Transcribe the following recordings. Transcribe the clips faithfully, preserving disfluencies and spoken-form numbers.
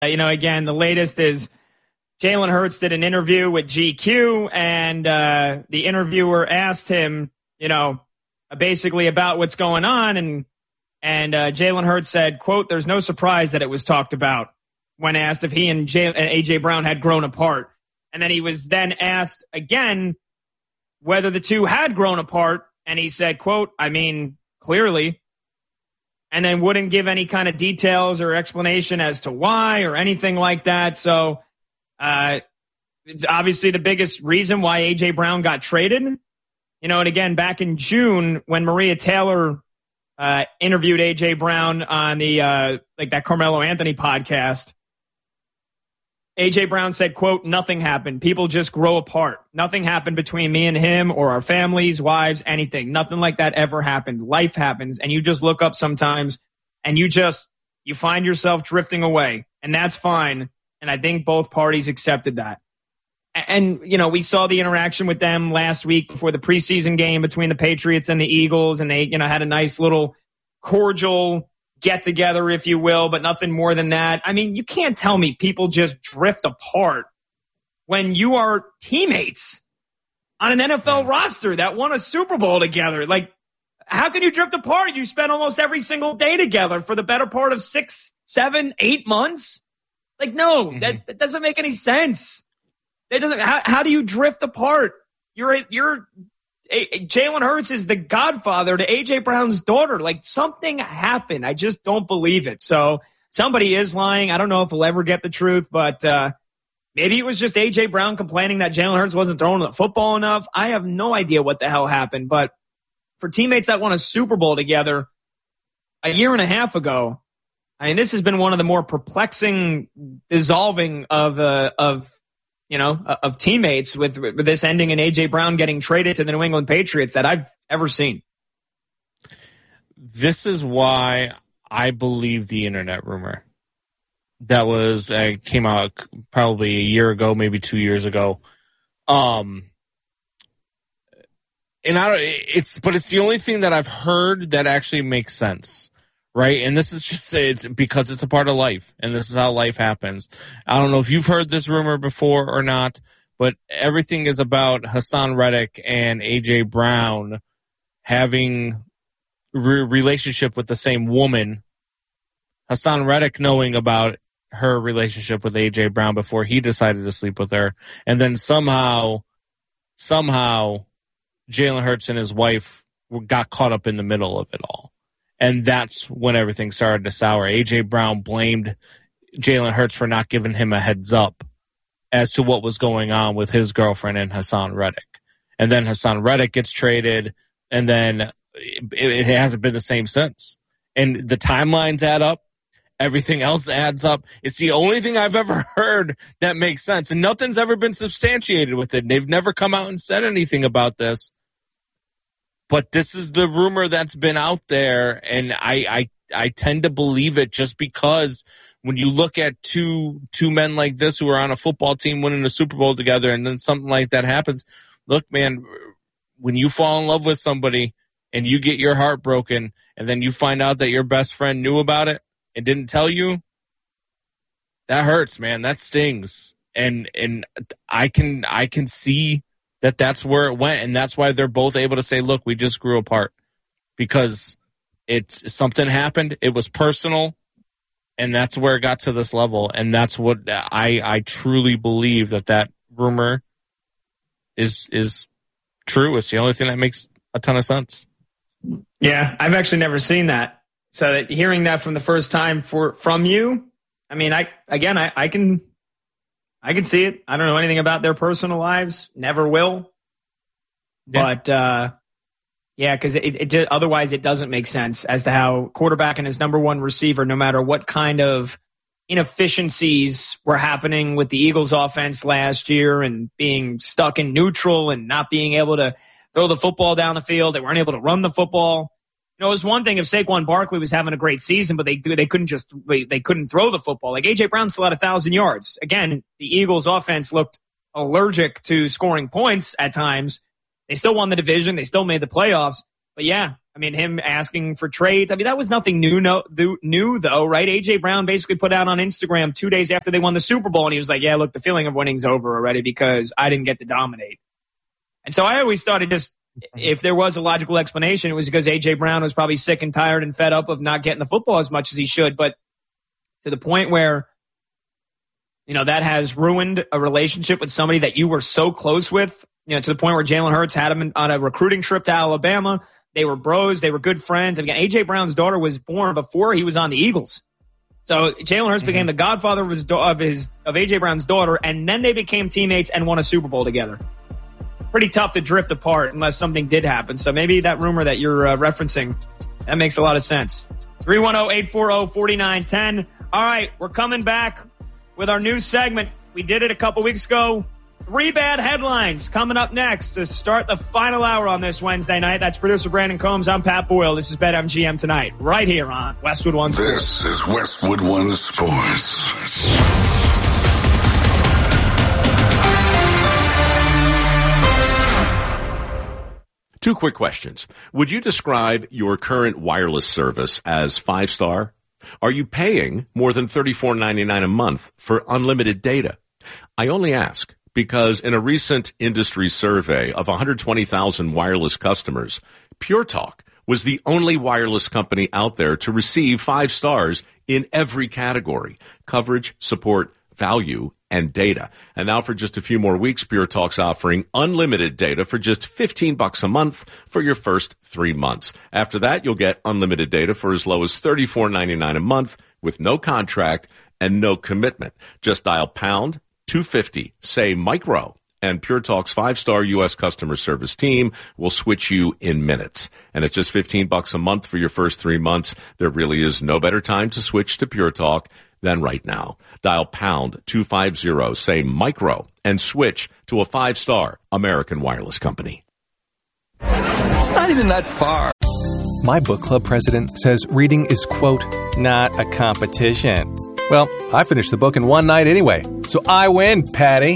you know, again, the latest is Jalen Hurts did an interview with G Q, and uh, the interviewer asked him, you know, basically about what's going on, and and uh, Jalen Hurts said, quote, "There's no surprise that it was talked about," when asked if he and, J- and A J Brown had grown apart. And then he was then asked again whether the two had grown apart, and he said, quote, "I mean, clearly," and then wouldn't give any kind of details or explanation as to why or anything like that. So uh, it's obviously the biggest reason why A J Brown got traded. You know, and again, back in June when Maria Taylor uh, interviewed A J Brown on the uh, like that Carmelo Anthony podcast, A J Brown said, quote, "Nothing happened. People just grow apart. Nothing happened between me and him or our families, wives, anything. Nothing like that ever happened. Life happens, and you just look up sometimes, and you just, you find yourself drifting away, and that's fine." And I think both parties accepted that. And, you know, we saw the interaction with them last week before the preseason game between the Patriots and the Eagles, and they, you know, had a nice little cordial get together, if you will, but nothing more than that. I mean, you can't tell me people just drift apart when you are teammates on an N F L roster that won a Super Bowl together. Like, how can you drift apart? You spend almost every single day together for the better part of six, seven, eight months. Like, no, mm-hmm. that, that doesn't make any sense. That doesn't. How, how do you drift apart? You're you're Jalen Hurts is the godfather to A J Brown's daughter. Like, something happened. I just don't believe it. So somebody is lying. I don't know if we'll ever get the truth, but uh, maybe it was just A J Brown complaining that Jalen Hurts wasn't throwing the football enough. I have no idea what the hell happened. But for teammates that won a Super Bowl together a year and a half ago, I mean, this has been one of the more perplexing dissolving of uh, of you know of teammates with, with this ending and A J Brown getting traded to the New England Patriots that I've ever seen. This is why I believe the internet rumor that was uh, came out probably a year ago, maybe two years ago. Um, and I don't, it's but it's the only thing that I've heard that actually makes sense. Right. And this is just it's because it's a part of life, and this is how life happens. I don't know if you've heard this rumor before or not, but everything is about Hassan Reddick and A J Brown having re- relationship with the same woman. Hassan Reddick knowing about her relationship with A J Brown before he decided to sleep with her. And then somehow, somehow Jalen Hurts and his wife got caught up in the middle of it all. And that's when everything started to sour. A J Brown blamed Jalen Hurts for not giving him a heads up as to what was going on with his girlfriend and Hassan Reddick. And then Hassan Reddick gets traded, and then it, it hasn't been the same since. And the timelines add up. Everything else adds up. It's the only thing I've ever heard that makes sense. And nothing's ever been substantiated with it. They've never come out and said anything about this. But this is the rumor that's been out there, and I, I I tend to believe it just because when you look at two two men like this who are on a football team winning a Super Bowl together, and then something like that happens, look, man, when you fall in love with somebody and you get your heart broken, and then you find out that your best friend knew about it and didn't tell you, that hurts, man. That stings, and and I can I can see that that's where it went, and that's why they're both able to say, look, we just grew apart. Because it's something happened, it was personal, and that's where it got to this level, and that's what I I truly believe that that rumor is is true. It's the only thing that makes a ton of sense. Yeah, I've actually never seen that. So that hearing that from the first time for from you, I mean, I again, I, I can... I can see it. I don't know anything about their personal lives. Never will. Yeah. But, uh, yeah, because it, it just, otherwise it doesn't make sense as to how quarterback and his number one receiver, no matter what kind of inefficiencies were happening with the Eagles offense last year and being stuck in neutral and not being able to throw the football down the field. They weren't able to run the football. You know, it was one thing if Saquon Barkley was having a great season, but they they couldn't just they, they couldn't throw the football. Like A J Brown still had a thousand yards. Again, the Eagles' offense looked allergic to scoring points at times. They still won the division. They still made the playoffs. But yeah, I mean, him asking for trades. I mean, that was nothing new, no, new though, right? A J. Brown basically put out on Instagram two days after they won the Super Bowl, and he was like, yeah, look, the feeling of winning's over already because I didn't get to dominate. And so I always thought it just, if there was a logical explanation, it was because A J. Brown was probably sick and tired and fed up of not getting the football as much as he should. But to the point where, you know, that has ruined a relationship with somebody that you were so close with, you know, to the point where Jalen Hurts had him on a recruiting trip to Alabama. They were bros. They were good friends. I mean, A J. Brown's daughter was born before he was on the Eagles. So Jalen Hurts mm-hmm. became the godfather of his, of his of A J. Brown's daughter, and then they became teammates and won a Super Bowl together. Pretty tough to drift apart unless something did happen. So maybe that rumor that you're uh, referencing, that makes a lot of sense. three one zero, eight four zero, four nine one zero. All right, we're coming back with our new segment. We did it a couple weeks ago. Three bad headlines coming up next to start the final hour on this Wednesday night. That's producer Brandon Combs. I'm Pat Boyle. This is BetMGM Tonight, right here on Westwood One Sports. This is Westwood One Sports. Two quick questions. Would you describe your current wireless service as five-star? Are you paying more than thirty-four ninety-nine a month for unlimited data? I only ask because in a recent industry survey of one hundred twenty thousand wireless customers, Pure Talk was the only wireless company out there to receive five stars in every category: coverage, support, value, and data. And now for just a few more weeks, Pure Talk's offering unlimited data for just fifteen bucks a month for your first three months. After that, you'll get unlimited data for as low as thirty-four ninety-nine a month with no contract and no commitment. Just dial pound two fifty, say micro, and Pure Talk's five-star U S customer service team will switch you in minutes. And at just fifteen bucks a month for your first three months, there really is no better time to switch to Pure Talk than right now. Dial pound two fifty, say micro, and switch to a five-star American wireless company. It's not even that far. My book club president says reading is, quote, not a competition. Well, I finished the book in one night anyway, so I win, Patty.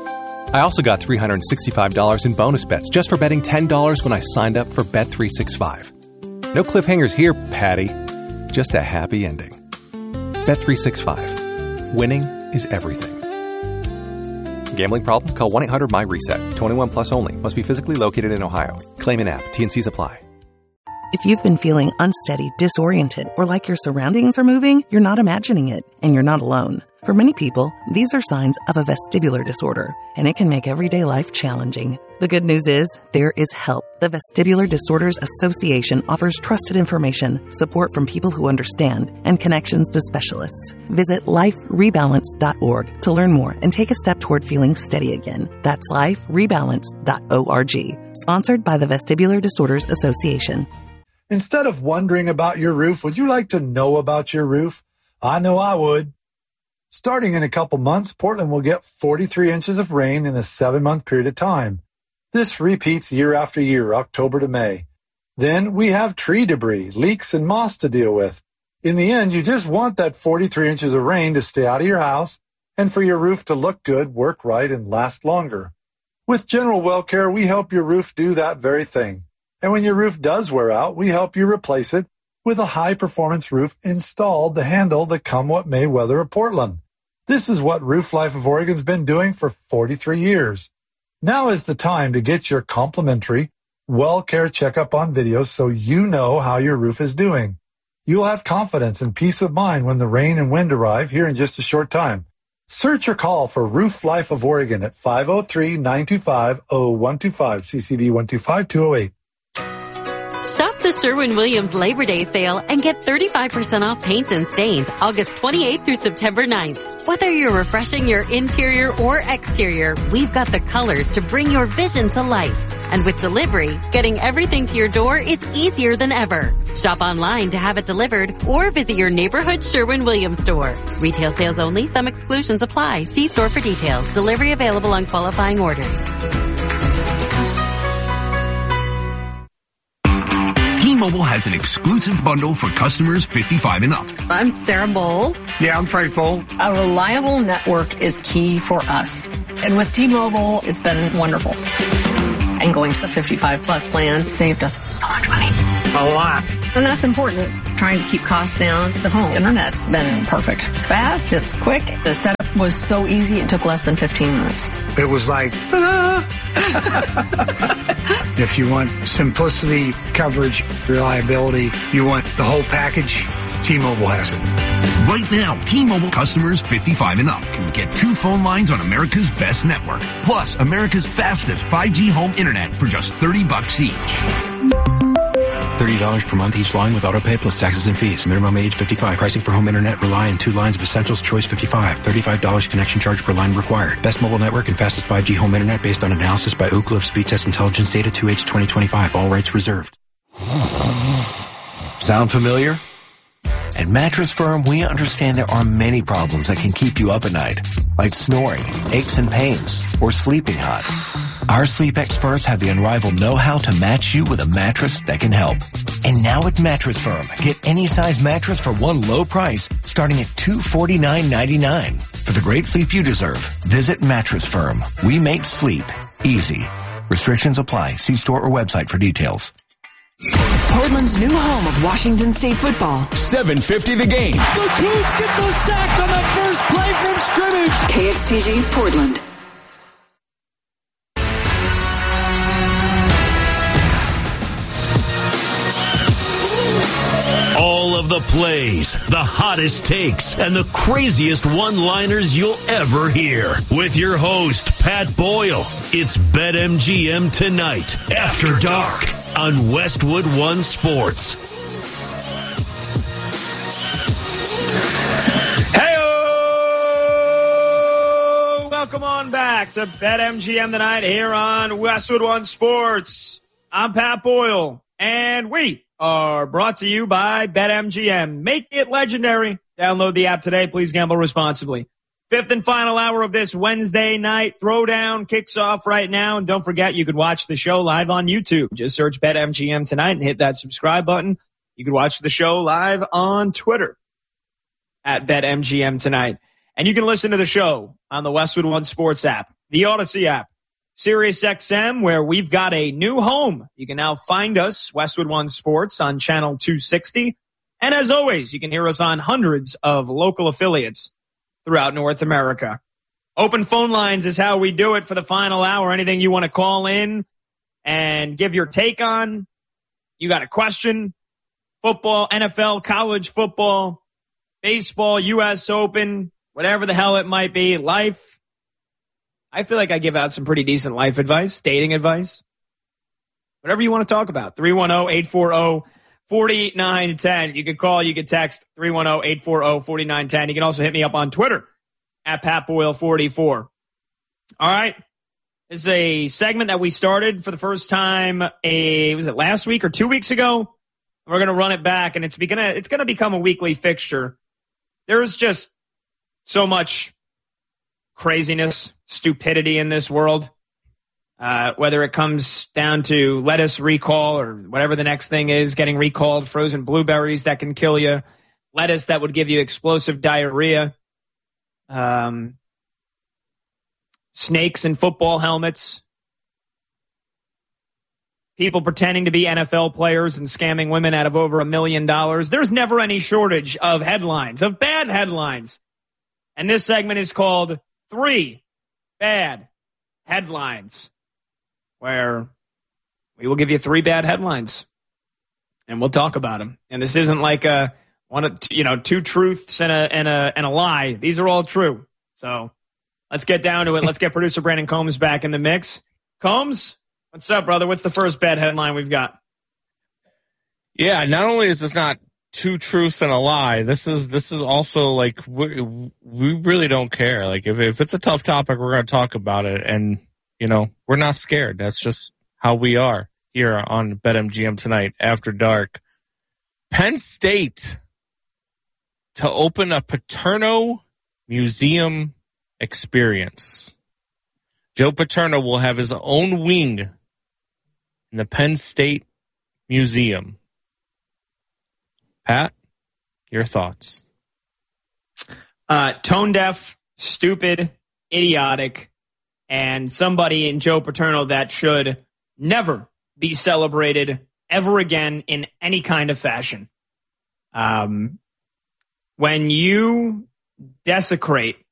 I also got three hundred sixty-five dollars in bonus bets just for betting ten dollars when I signed up for Bet three sixty-five. No cliffhangers here, Patty. Just a happy ending. Bet three sixty-five. Winning is everything. Gambling problem? Call one eight hundred my reset. twenty-one plus only. Must be physically located in Ohio. Claim in app. T and C's apply. If you've been feeling unsteady, disoriented, or like your surroundings are moving, you're not imagining it, and you're not alone. For many people, these are signs of a vestibular disorder, and it can make everyday life challenging. The good news is, there is help. The Vestibular Disorders Association offers trusted information, support from people who understand, and connections to specialists. Visit life rebalance dot org to learn more and take a step toward feeling steady again. That's life rebalance dot org. Sponsored by the Vestibular Disorders Association. Instead of wondering about your roof, would you like to know about your roof? I know I would. Starting in a couple months, Portland will get forty-three inches of rain in a seven-month period of time. This repeats year after year, October to May. Then we have tree debris, leaks, and moss to deal with. In the end, you just want that forty-three inches of rain to stay out of your house and for your roof to look good, work right, and last longer. With General Well Care, we help your roof do that very thing. And when your roof does wear out, we help you replace it with a high-performance roof installed to handle the come-what-may weather of Portland. This is what Roof Life of Oregon's been doing for forty-three years. Now is the time to get your complimentary Well Care checkup on video so you know how your roof is doing. You'll have confidence and peace of mind when the rain and wind arrive here in just a short time. Search or call for Roof Life of Oregon at five oh three, nine two five, oh one two five, C C D one two five, two oh eight. Shop the Sherwin-Williams Labor Day sale and get thirty-five percent off paints and stains August twenty-eighth through September ninth. Whether you're refreshing your interior or exterior, we've got the colors to bring your vision to life. And with delivery, getting everything to your door is easier than ever. Shop online to have it delivered or visit your neighborhood Sherwin-Williams store. Retail sales only. Some exclusions apply. See store for details. Delivery available on qualifying orders. T-Mobile has an exclusive bundle for customers fifty-five and up. I'm Sarah Bowl. Yeah, I'm Frank Bowl. A reliable network is key for us. And with T-Mobile, it's been wonderful. And going to the fifty-five plus plan saved us so much money. A lot. And that's important. Trying to keep costs down. The home internet's been perfect. It's fast. It's quick. The setup was so easy. It took less than fifteen minutes. It was like, ta-da! If you want simplicity, coverage, reliability, you want the whole package, T-Mobile has it. Right now, T-Mobile customers fifty-five and up can get two phone lines on America's best network, plus America's fastest five G home internet for just thirty bucks each. thirty dollars per month each line with autopay plus taxes and fees. Minimum age fifty-five. Pricing for home internet rely on two lines of Essentials Choice fifty-five. thirty-five dollars connection charge per line required. Best mobile network and fastest five G home internet based on analysis by Ookla of Speed Test Intelligence data two H twenty twenty-five. All rights reserved. Sound familiar? At Mattress Firm, we understand there are many problems that can keep you up at night, like snoring, aches and pains, or sleeping hot. Our sleep experts have the unrivaled know-how to match you with a mattress that can help. And now at Mattress Firm, get any size mattress for one low price, starting at two hundred forty-nine ninety-nine. For the great sleep you deserve, visit Mattress Firm. We make sleep easy. Restrictions apply. See store or website for details. Portland's new home of Washington State football. seven fifty the game. The Cougs get the sack on the first play from scrimmage. K X T G Portland. All of the plays, the hottest takes, and the craziest one-liners you'll ever hear. With your host, Pat Boyle. It's BetMGM Tonight, After Dark, on Westwood One Sports. Hey-o! Welcome on back to BetMGM Tonight here on Westwood One Sports. I'm Pat Boyle, and we are brought to you by BetMGM. Make it legendary. Download the app today. Please gamble responsibly. Fifth and final hour of this Wednesday night throwdown kicks off right now. And don't forget, you could watch the show live on YouTube. Just search BetMGM Tonight and hit that subscribe button. You could watch the show live on Twitter at BetMGM Tonight. And you can listen to the show on the Westwood One Sports app, the Odyssey app, Sirius X M, where we've got a new home. You can now find us, Westwood One Sports, on channel two sixty. And as always, you can hear us on hundreds of local affiliates throughout North America. Open phone lines is how we do it for the final hour. Anything you want to call in and give your take on, you got a question, football, N F L, college football, baseball, U S Open, whatever the hell it might be, life. I feel like I give out some pretty decent life advice, dating advice, whatever you want to talk about. three one zero, eight four zero, four nine one zero. You can call, you can text three one zero, eight four zero, four nine one zero. You can also hit me up on Twitter at Pat Boyle forty-four. All right. This is a segment that we started for the first time, a, was it last week or two weeks ago? We're going to run it back, and it's gonna, it's going to become a weekly fixture. There's just so much craziness, stupidity in this world, uh, whether it comes down to lettuce recall or whatever the next thing is, getting recalled, frozen blueberries that can kill you, lettuce that would give you explosive diarrhea, um, snakes in football helmets, people pretending to be N F L players and scamming women out of over a million dollars. There's never any shortage of headlines, of bad headlines. And this segment is called Three Bad Headlines, where we will give you three bad headlines and we'll talk about them. And this isn't like a one of, you know, two truths and a and a and a lie. These are all true. So let's get down to it. Let's get producer Brandon Combs back in the mix. Combs, what's up, brother? What's the first bad headline we've got? Yeah, not only is this not two truths and a lie, this is this is also like we, we really don't care. Like if if it's a tough topic, we're going to talk about it, and you know we're not scared. That's just how we are here on BetMGM Tonight After Dark. Penn State to open a Paterno Museum experience. Joe Paterno will have his own wing in the Penn State Museum. Pat, your thoughts? Uh, tone deaf, stupid, idiotic, and somebody in Joe Paterno that should never be celebrated ever again in any kind of fashion. Um, when you desecrate